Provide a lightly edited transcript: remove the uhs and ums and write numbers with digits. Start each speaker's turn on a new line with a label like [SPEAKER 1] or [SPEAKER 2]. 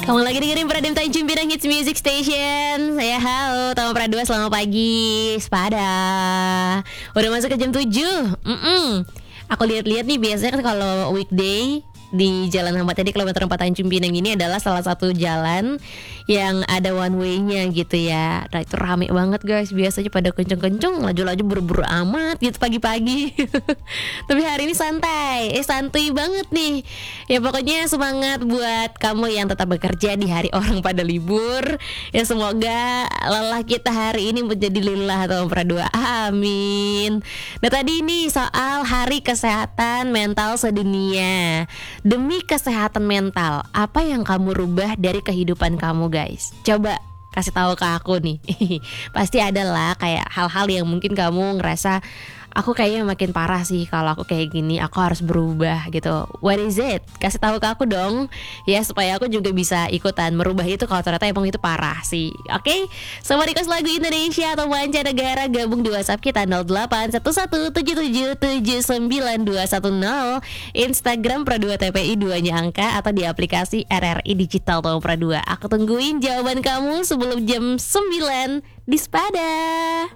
[SPEAKER 1] Kamu lagi dengerin Pradem Tanjung Pinang Hits Music Station. Saya halo, Tama Pradua, selamat pagi. Sepada udah masuk ke jam 7. Aku lihat-lihat nih, biasanya kan kalau weekday di Jalan Ahmad Yani kilometer 4 Tanjung Pinang ini adalah salah satu jalan yang ada one way-nya gitu ya. Nah itu rame banget guys, biasanya pada kenceng-kenceng, laju-laju buru-buru amat gitu pagi-pagi. Tapi hari ini santai, santuy banget nih. Ya pokoknya semangat buat kamu yang tetap bekerja di hari orang pada libur. Ya semoga lelah kita hari ini menjadi lillah atau pradua. Amin. Nah tadi ini soal Hari Kesehatan Mental Sedunia. Demi kesehatan mental, apa yang kamu rubah dari kehidupan kamu guys? Coba kasih tahu ke aku nih. Pasti ada lah kayak hal-hal yang mungkin kamu ngerasa aku kayaknya makin parah sih kalau aku kayak gini, aku harus berubah gitu. What is it? Kasih tahu ke aku dong ya, supaya aku juga bisa ikutan merubah itu kalau ternyata emang itu parah sih. Oke? Sama request lagu Indonesia atau mancanegara, gabung di WhatsApp kita 081177979210, Instagram Pradua TPI 2-nya angka, atau di aplikasi RRI Digital Tahu Pradua. Aku tungguin jawaban kamu sebelum jam 9 di Sepada.